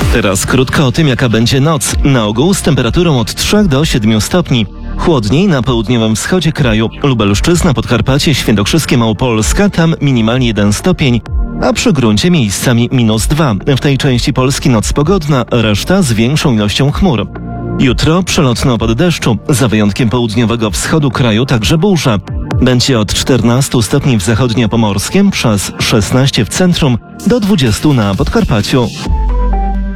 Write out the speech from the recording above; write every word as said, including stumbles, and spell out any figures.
Teraz krótko o tym, jaka będzie noc. Na ogół z temperaturą od trzech do siedmiu stopni. Chłodniej na południowym wschodzie kraju. Lubelszczyzna, Podkarpacie, Świętokrzyskie, Małopolska, tam minimalnie jeden stopień, a przy gruncie miejscami minus dwa. W tej części Polski noc pogodna, reszta z większą ilością chmur. Jutro przelotny opad deszczu, za wyjątkiem południowego wschodu kraju także burza. Będzie od czternastu stopni w zachodniopomorskiem, przez szesnaście w centrum, do dwudziestu na Podkarpaciu.